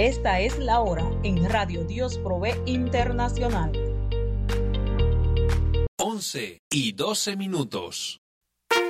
Esta es la hora en Radio Dios Provee Internacional. 11:12.